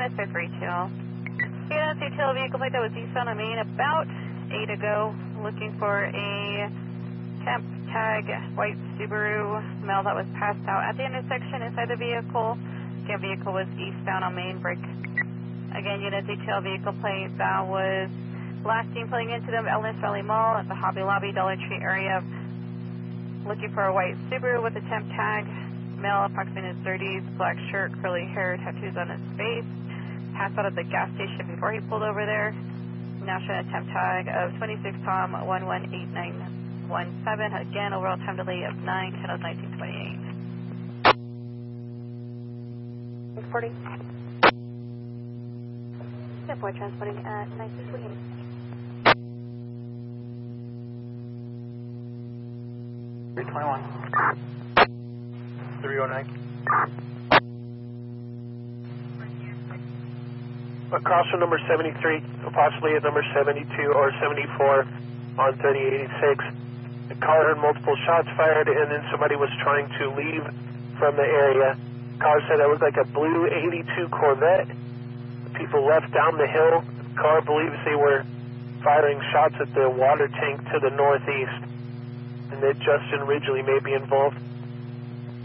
units 532. Units utility vehicle plate that was eastbound on Main about 8 ago, looking for a temp tag white Subaru male that was passed out at the intersection inside the vehicle. Again, vehicle was eastbound on Main Brick. Again, units detail vehicle plate that was last seen pulling into the Ellis Valley Mall at the Hobby Lobby Dollar Tree area. Looking for a white Subaru with a temp tag. Male, approximately in his 30s, black shirt, curly hair, tattoos on his face. Passed out at the gas station before he pulled over there. Now showing a temp tag of 26 Tom 118917. Again, overall time delay of 9/10/1928. 640. Boy transporting at 9:28. 321. 309. Across from number 73, possibly at number 72 or 74 on 3086. The car heard multiple shots fired, and then somebody was trying to leave from the area. The car said it was like a blue 82 Corvette. People left down the hill. The car believes they were firing shots at the water tank to the northeast, and that Justin Ridgely may be involved.